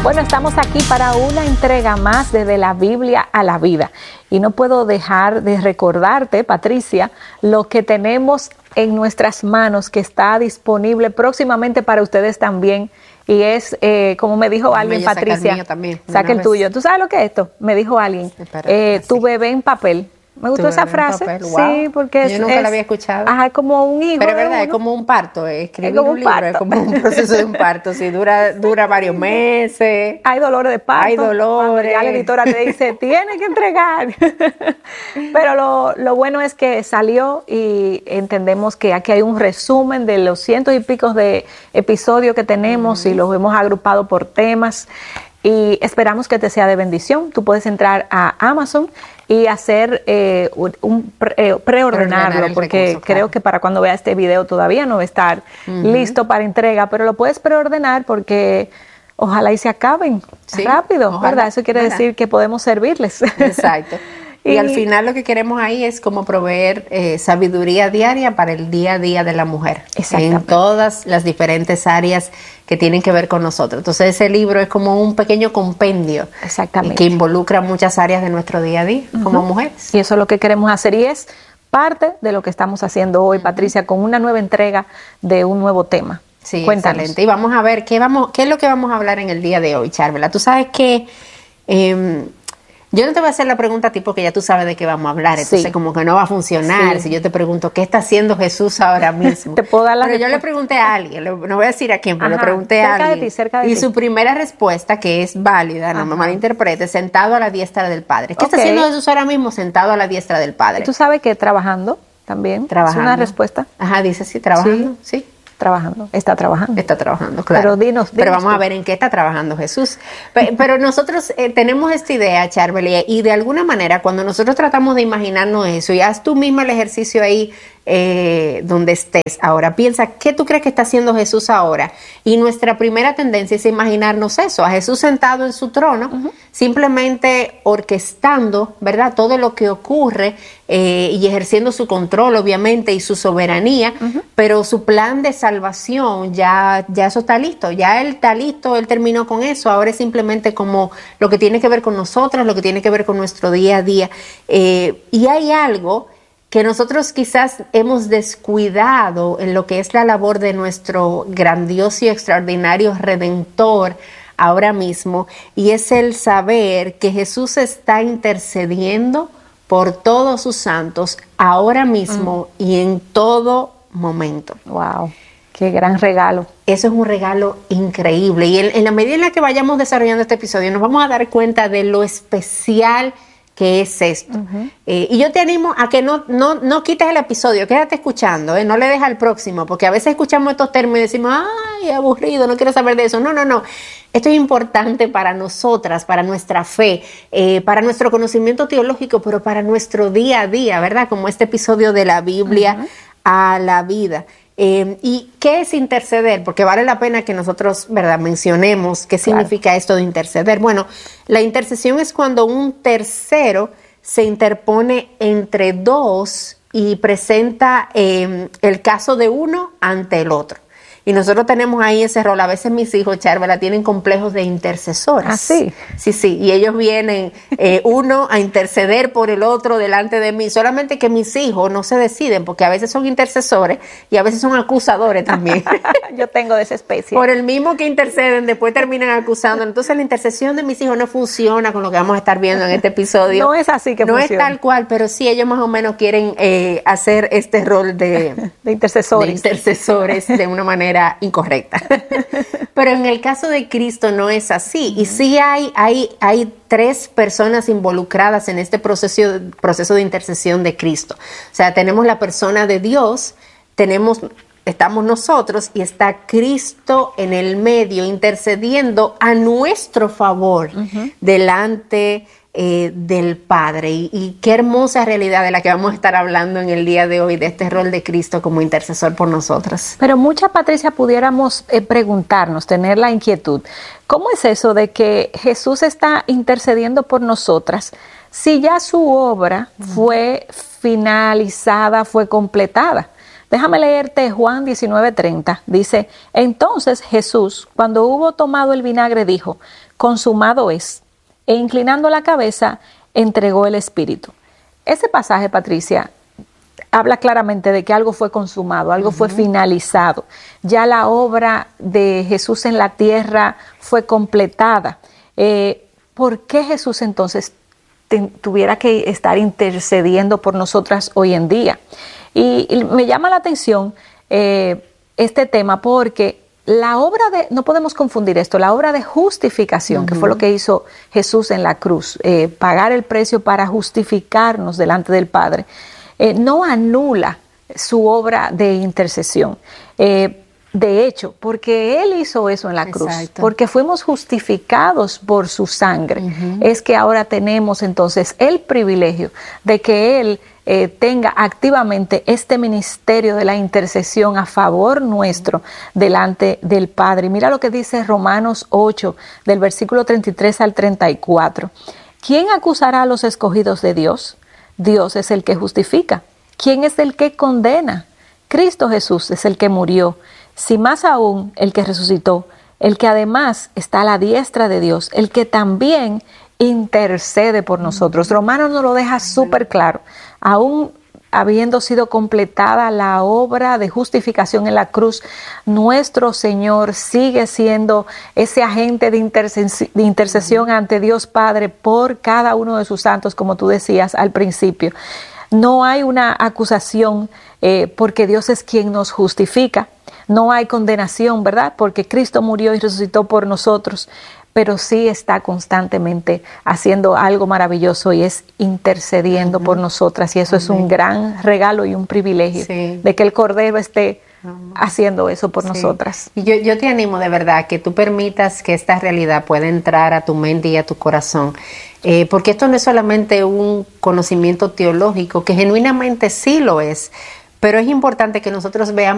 Bueno, estamos aquí para una entrega más desde la Biblia a la vida. Y no puedo dejar de recordarte, Patricia, lo que tenemos en nuestras manos que está disponible próximamente para ustedes también. Y es, como me dijo alguien, Patricia, saca el tuyo. ¿Tú sabes lo que es esto? Me dijo alguien, tu bebé en papel. Me gustó esa frase. Wow. Sí, porque yo nunca la había escuchado. Ajá, como un hijo. Pero es verdad, es como un parto. Escribir un libro es como un proceso de un parto. Sí, dura varios meses. Hay dolores de parto. Hay dolores. Ya la editora te dice, tienes que entregar. Pero lo bueno es que salió y entendemos que aquí hay un resumen de los cientos y picos de episodios que tenemos y los hemos agrupado por temas. Y esperamos que te sea de bendición. Tú puedes entrar a Amazon y hacer preordenarlo, porque recurso, creo que para cuando vea este video todavía no va a estar listo para entrega, pero lo puedes preordenar porque ojalá y se acaben rápido, ojalá, ¿verdad? Eso quiere decir que podemos servirles. Exacto. Y al final lo que queremos ahí es como proveer sabiduría diaria para el día a día de la mujer. En todas las diferentes áreas que tienen que ver con nosotros. Entonces ese libro es como un pequeño compendio. Exactamente. Que involucra muchas áreas de nuestro día a día como mujeres. Y eso es lo que queremos hacer y es parte de lo que estamos haciendo hoy, Patricia, con una nueva entrega de un nuevo tema. Sí, cuéntanos. Excelente. Y vamos a ver qué es lo que vamos a hablar en el día de hoy, Charvela. Tú sabes que yo no te voy a hacer la pregunta a ti porque ya tú sabes de qué vamos a hablar, entonces como que no va a funcionar si yo te pregunto ¿qué está haciendo Jesús ahora mismo? Te puedo dar la Pero yo le pregunté a alguien, no voy a decir a quién, pero le pregunté a alguien. Cerca de ti. Su primera respuesta, que es válida, no me malinterprete, sentado a la diestra del Padre. ¿Qué está haciendo Jesús ahora mismo sentado a la diestra del Padre? ¿Tú sabes que trabajando también? Trabajando. Es una respuesta. Ajá, dice sí, trabajando, sí. Trabajando, está trabajando. Está trabajando, claro. Pero dinos Pero vamos a ver en qué está trabajando Jesús. Pero nosotros tenemos esta idea, Charvela, y de alguna manera cuando nosotros tratamos de imaginarnos eso, y haz tú misma el ejercicio ahí donde estés ahora, piensa, ¿qué tú crees que está haciendo Jesús ahora? Y nuestra primera tendencia es imaginarnos eso, a Jesús sentado en su trono, simplemente orquestando, ¿verdad? Todo lo que ocurre y ejerciendo su control, obviamente, y su soberanía, pero su plan de salvación, ya eso está listo, ya Él está listo, Él terminó con eso, ahora es simplemente como lo que tiene que ver con nosotros, lo que tiene que ver con nuestro día a día. Y hay algo que nosotros quizás hemos descuidado en lo que es la labor de nuestro grandioso y extraordinario Redentor ahora mismo, y es el saber que Jesús está intercediendo por todos sus santos ahora mismo y en todo momento. ¡Wow! ¡Qué gran regalo! Eso es un regalo increíble, y en la medida en la que vayamos desarrollando este episodio nos vamos a dar cuenta de lo especial que es esto. Y yo te animo a que no quites el episodio, quédate escuchando, no le dejes al próximo, porque a veces escuchamos estos términos y decimos, ay, aburrido, no quiero saber de eso. No. Esto es importante para nosotras, para nuestra fe, para nuestro conocimiento teológico, pero para nuestro día a día, ¿verdad? Como este episodio de la Biblia a la vida. ¿Y qué es interceder? Porque vale la pena que nosotros, ¿verdad?, mencionemos qué significa esto de interceder. Bueno, la intercesión es cuando un tercero se interpone entre dos y presenta el caso de uno ante el otro. Y nosotros tenemos ahí ese rol. A veces mis hijos, Charvela, tienen complejos de intercesores. ¿Ah, sí? Sí. Y ellos vienen, uno a interceder por el otro delante de mí. Solamente que mis hijos no se deciden, porque a veces son intercesores y a veces son acusadores también. Yo tengo de esa especie. Por el mismo que interceden, después terminan acusando. Entonces la intercesión de mis hijos no funciona con lo que vamos a estar viendo en este episodio. No es así que no funciona. No es tal cual, pero sí ellos más o menos quieren hacer este rol de intercesores. De intercesores de una manera incorrecta. Pero en el caso de Cristo no es así. Y sí hay tres personas involucradas en este proceso de intercesión de Cristo. O sea, tenemos la persona de Dios, estamos nosotros y está Cristo en el medio intercediendo a nuestro favor delante del Padre. Y qué hermosa realidad de la que vamos a estar hablando en el día de hoy, de este rol de Cristo como intercesor por nosotras. Pero mucha, Patricia, pudiéramos preguntarnos, tener la inquietud, ¿cómo es eso de que Jesús está intercediendo por nosotras si ya su obra fue finalizada, fue completada? Déjame leerte Juan 19:30. Dice, entonces Jesús, cuando hubo tomado el vinagre, dijo, consumado es, e inclinando la cabeza, entregó el espíritu. Ese pasaje, Patricia, habla claramente de que algo fue consumado, algo fue finalizado. Ya la obra de Jesús en la tierra fue completada. ¿Por qué Jesús entonces tuviera que estar intercediendo por nosotras hoy en día? Y me llama la atención este tema porque la obra no podemos confundir esto, la obra de justificación, que fue lo que hizo Jesús en la cruz, pagar el precio para justificarnos delante del Padre, no anula su obra de intercesión. De hecho, porque Él hizo eso en la cruz, porque fuimos justificados por su sangre, es que ahora tenemos entonces el privilegio de que Él tenga activamente este ministerio de la intercesión a favor nuestro delante del Padre. Mira lo que dice Romanos 8, del versículo 33 al 34. ¿Quién acusará a los escogidos de Dios? Dios es el que justifica. ¿Quién es el que condena? Cristo Jesús es el que murió. Si más aún, el que resucitó, el que además está a la diestra de Dios, el que también intercede por nosotros. Romanos nos lo deja súper claro. Aún habiendo sido completada la obra de justificación en la cruz, nuestro Señor sigue siendo ese agente de intercesión ante Dios Padre por cada uno de sus santos, como tú decías al principio. No hay una acusación porque Dios es quien nos justifica. No hay condenación, ¿verdad? Porque Cristo murió y resucitó por nosotros, pero sí está constantemente haciendo algo maravilloso y es intercediendo por nosotras. Y eso es un gran regalo y un privilegio de que el Cordero esté haciendo eso por nosotras. Y yo te animo de verdad que tú permitas que esta realidad pueda entrar a tu mente y a tu corazón. Porque esto no es solamente un conocimiento teológico, que genuinamente sí lo es, pero es importante que nosotros veamos